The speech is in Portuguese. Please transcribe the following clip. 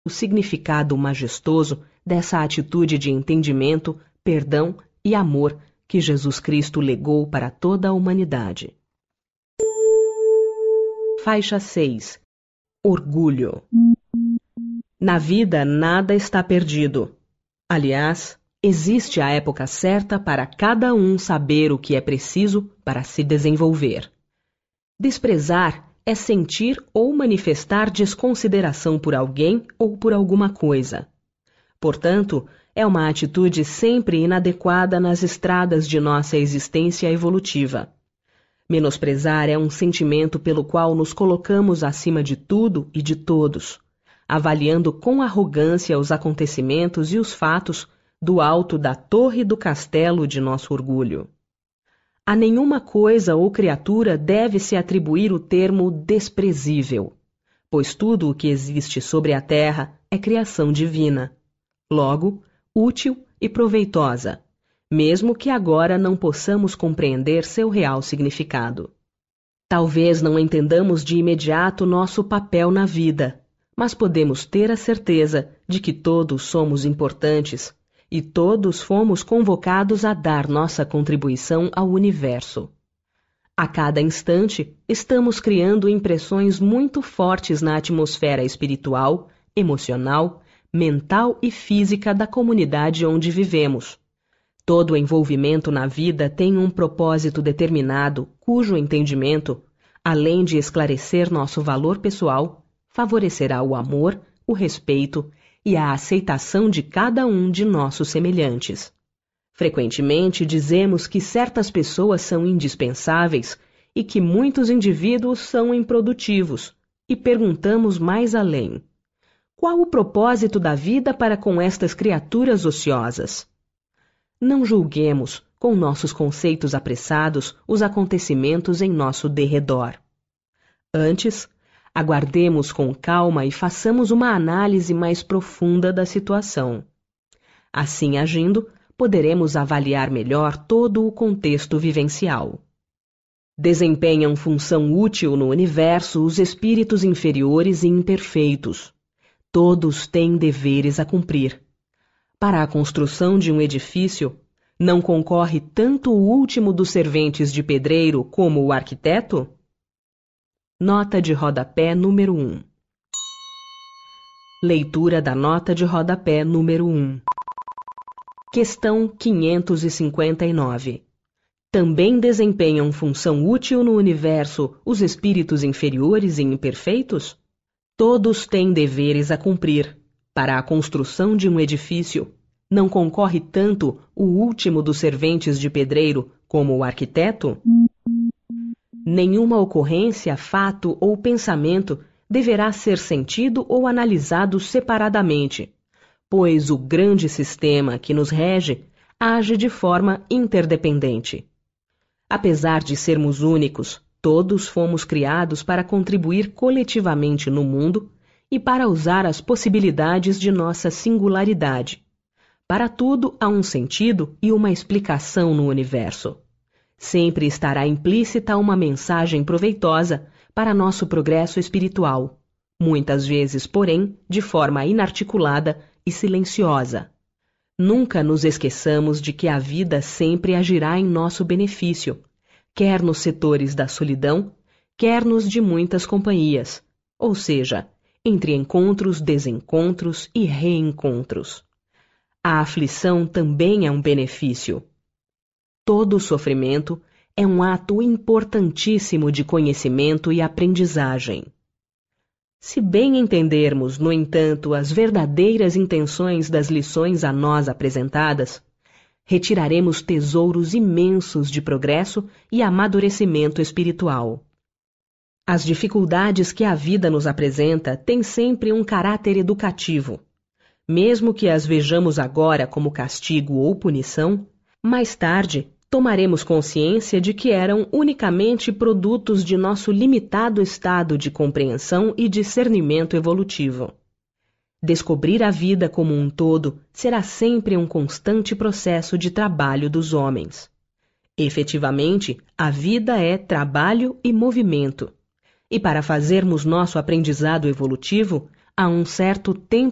o significado majestoso dessa atitude de entendimento, perdão e amor que Jesus Cristo legou para toda a humanidade. Faixa 6. Orgulho. Na vida nada está perdido. Aliás, existe a época certa para cada um saber o que é preciso para se desenvolver. Desprezar é sentir ou manifestar desconsideração por alguém ou por alguma coisa. Portanto, é uma atitude sempre inadequada nas estradas de nossa existência evolutiva. Menosprezar é um sentimento pelo qual nos colocamos acima de tudo e de todos, avaliando com arrogância os acontecimentos e os fatos do alto da torre do castelo de nosso orgulho. A nenhuma coisa ou criatura deve-se atribuir o termo desprezível, pois tudo o que existe sobre a terra é criação divina, logo, útil e proveitosa, mesmo que agora não possamos compreender seu real significado. Talvez não entendamos de imediato nosso papel na vida, mas podemos ter a certeza de que todos somos importantes e todos fomos convocados a dar nossa contribuição ao universo. A cada instante, estamos criando impressões muito fortes na atmosfera espiritual, emocional, mental e física da comunidade onde vivemos. Todo envolvimento na vida tem um propósito determinado, cujo entendimento, além de esclarecer nosso valor pessoal, favorecerá o amor, o respeito e a aceitação de cada um de nossos semelhantes. Frequentemente dizemos que certas pessoas são indispensáveis e que muitos indivíduos são improdutivos, e perguntamos mais além: qual o propósito da vida para com estas criaturas ociosas? Não julguemos, com nossos conceitos apressados, os acontecimentos em nosso derredor. Antes, aguardemos com calma e façamos uma análise mais profunda da situação. Assim agindo, poderemos avaliar melhor todo o contexto vivencial. Desempenham função útil no universo os espíritos inferiores e imperfeitos. Todos têm deveres a cumprir. Para a construção de um edifício, não concorre tanto o último dos serventes de pedreiro como o arquiteto? Nota de rodapé número 1. Leitura da nota de rodapé número 1. Questão 559. Também desempenham função útil no universo os espíritos inferiores e imperfeitos? Todos têm deveres a cumprir. Para a construção de um edifício, não concorre tanto o último dos serventes de pedreiro como o arquiteto? Nenhuma ocorrência, fato ou pensamento deverá ser sentido ou analisado separadamente, pois o grande sistema que nos rege age de forma interdependente. Apesar de sermos únicos, todos fomos criados para contribuir coletivamente no mundo e para usar as possibilidades de nossa singularidade. Para tudo há um sentido e uma explicação no universo. Sempre estará implícita uma mensagem proveitosa para nosso progresso espiritual, muitas vezes, porém, de forma inarticulada e silenciosa. Nunca nos esqueçamos de que a vida sempre agirá em nosso benefício, quer nos setores da solidão, quer nos de muitas companhias, ou seja, entre encontros, desencontros e reencontros. A aflição também é um benefício. Todo sofrimento é um ato importantíssimo de conhecimento e aprendizagem. Se bem entendermos, no entanto, as verdadeiras intenções das lições a nós apresentadas, retiraremos tesouros imensos de progresso e amadurecimento espiritual. As dificuldades que a vida nos apresenta têm sempre um caráter educativo. Mesmo que as vejamos agora como castigo ou punição, mais tarde tomaremos consciência de que eram unicamente produtos de nosso limitado estado de compreensão e discernimento evolutivo. Descobrir a vida como um todo será sempre um constante processo de trabalho dos homens. Efetivamente, a vida é trabalho e movimento. E para fazermos nosso aprendizado evolutivo, há um certo tempo